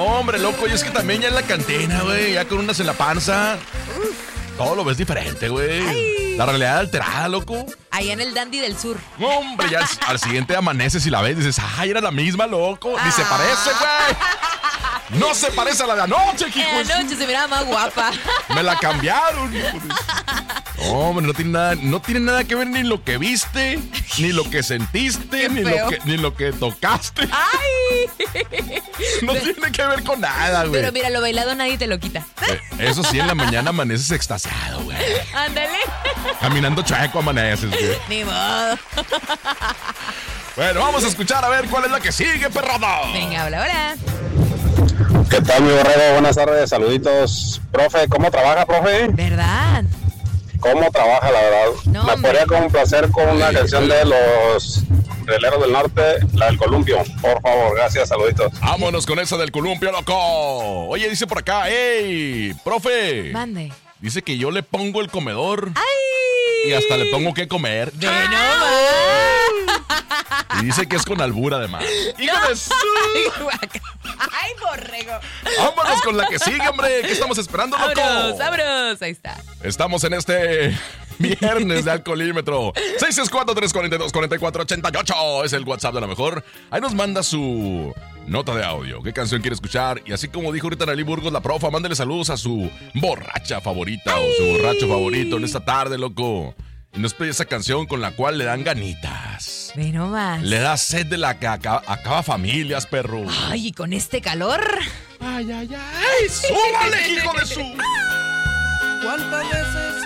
Hombre, loco, y es que también ya en la cantina, güey, ya con unas en la panza. Todo lo ves diferente, güey. La realidad alterada, loco. Allá en el Dandy del Sur. Hombre, ya al siguiente amaneces y la ves y dices, ay, era la misma, loco. Ni se parece, güey. No se parece a la de anoche, hijo. En la noche se miraba más guapa. Me la cambiaron, hijo. Hombre, no tiene nada que ver ni lo que viste, ni lo que sentiste, ni lo que tocaste. ¡Ay! No tiene que ver con nada, güey. Pero mira, lo bailado nadie te lo quita. Eso sí, en la mañana amaneces extasiado, güey. Ándale. Caminando chueco amaneces, güey. Ni modo. Bueno, vamos a escuchar a ver cuál es la que sigue, perrada. Venga, hola. ¿Qué tal, mi borrego? Buenas tardes, saluditos. Profe, ¿cómo trabaja, profe? ¿Verdad? ¿Cómo trabaja, la verdad? No, Me podría complacer con una canción de los Rieleros del Norte, la del Columpio. Por favor, gracias, saluditos. Vámonos con esa del columpio, loco. Oye, dice por acá, ¡ey! Profe. Mande. Dice que yo le pongo el comedor. ¡Ay! Y hasta le pongo qué comer. ¡De no más! Y dice que es con albur, además. ¡Hijo de su! ¡Ay, borrego! Vámonos con la que sigue, hombre. ¿Qué estamos esperando, loco? ¡Vámonos! Ahí está. Estamos en este viernes de Alcoholímetro. 664-342-4488 es el WhatsApp de la mejor. Ahí nos manda su nota de audio. ¿Qué canción quiere escuchar? Y así como dijo ahorita Nelly Burgos, la profa, mándale saludos a su borracha favorita o su borracho favorito en esta tarde, loco. Y nos pide esa canción con la cual le dan ganitas. Ve nomás. Le da sed de la que acaba familias, perro. Ay, y con este calor. Ay, ay, ay. ¡Súbale, hijo de su! ¿Cuántas veces